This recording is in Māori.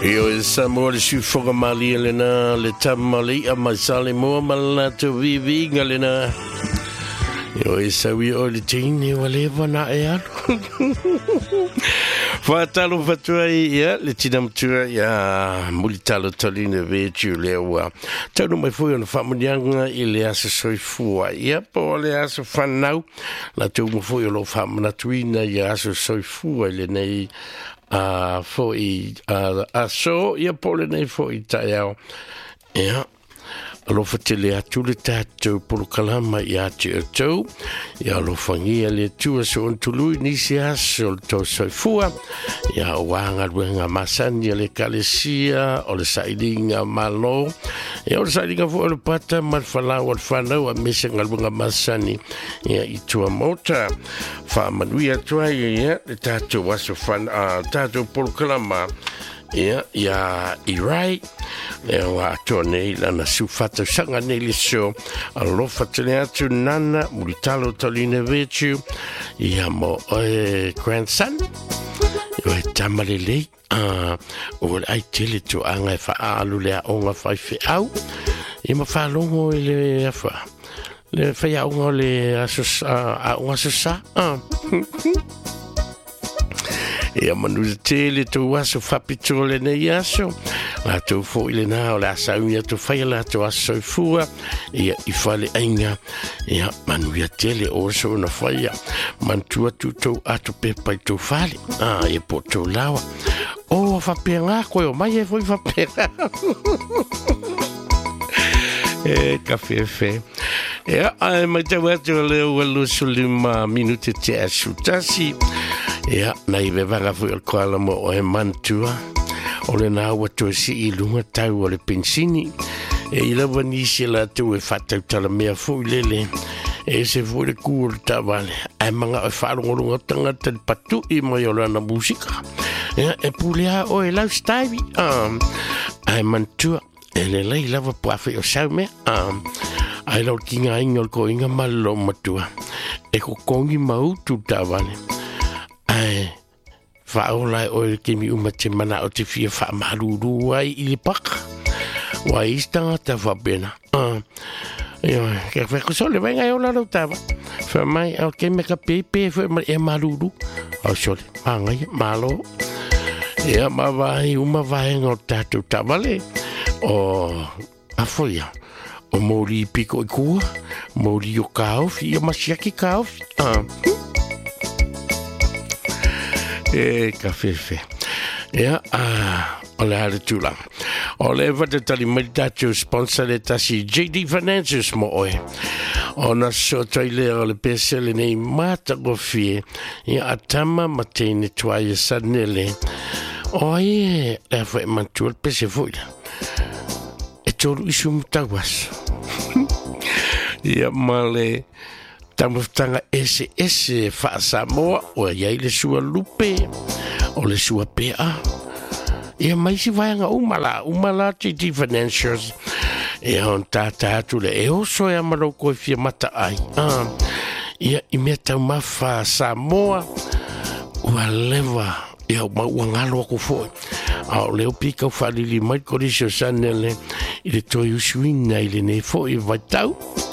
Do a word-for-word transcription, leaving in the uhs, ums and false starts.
Io e Samoa le sui foga mali le na le tamali a mai sale mo malna to vivi ngale na. Io e sawi o le tini o le vana e alo. Fatalo fatuai ia le tinam tua ia mulitalo toline vetu le wa. Tau mai foi ona famunianga i le asa soifua ia po le asa fanau la tu mo foi lo famna tuina ia asa soifua le nei a foi a a so ia po le nei foi taiao ia lo fatele atu le tatu polo kalama ia te atu ia lo fangia le tua so ontului nisi aso to soifua ia wanga luenga masani le kalesia o le sailinga malo ia o le sailinga fu o le pata malfalau al fanau a mese ngalunga masani ia itua mota fa manuia tua ia le tatu waso fan a tatu polo kalama ia ia irai e wa tone la na sufata sanga nele so allo fatene atu nana mulitalo toline vetu ia mo e grandson e tamalele a o ai tele tu anga fa alu le onga fa fe au e ma fa longo le fa le fa ya onga le asos a onga sa a e a manu tele tu waso fapitole ne yaso la tu fo ile na la sa unia tu fai la tu aso fua e i fale ainga e a manu ya tele o so na fai man tu tu tu atu pe pai tu fale ah e po tu lawa o fa penga ko mai e foi fa penga e caffè fe e a mai te wa tu le o lu sulima minute te asutasi ia nai ve vanga fu il koala mo o e mantua o le na wa to si i lunga tau o le pensini e i la vanisi la tu e fatta tala mea fu lele e se fu le kur ta vale ai manga o fa lunga tanga te patu i mo yo la musica ia e pulia o e lifestyle um ai mantua e le lei lava pafe o saume um ai lo kinga ingo ko inga malo matua e ko kongi mau tu ta vale ai fa ola o ke mi uma te mana o te fia fa maruru ai i le pak wa istanga ta fa bena ah io che fa cosa le venga io la rotava fa mai o ke me ka pepe fa e maruru o sole anga malo e ma vai uma vai no tatu tavale o a foia o mori pico i ku mori o kao fi ma siaki kao ah e caffè fe ia a ole ale tula ole vate tali meditatu sponsor le tasi J D Finances mo oe ona so toile ole pesele nei mata go fie ia atama matene tuaia sanele oe e foi mantul pese foi e tolu isum tawas ia male tamutanga ese ese fa Samoa o ia le sua lupe o le sua pea e mai si vai nga umala umala J D Financials e on tata tu le e o so e amaro ko fia mata ai ah ia i meta ma fa Samoa o leva e o ma ngalo ko fo a le pika fa li mai ko ri so sanele i le toi usuina i le ne fo i vai tau